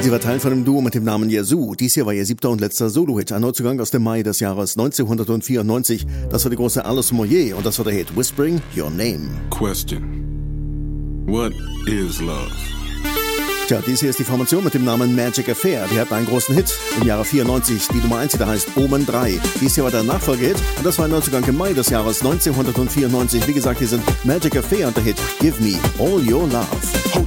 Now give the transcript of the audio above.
Sie war Teil von einem Duo mit dem Namen Yazoo. Dies hier war ihr 7. und letzter Solo-Hit. Ein Neuzugang aus dem Mai des Jahres 1994. Das war die große Alice Moyer und das war der Hit Whispering Your Name. Question. What is love? Tja, dies hier ist die Formation mit dem Namen Magic Affair. Die hatten einen großen Hit im Jahre 94. Die Nummer 1, die da heißt Omen 3. Dies hier war der Nachfolgehit und das war ein Neuzugang im Mai des Jahres 1994. Wie gesagt, hier sind Magic Affair und der Hit Give Me All Your Love.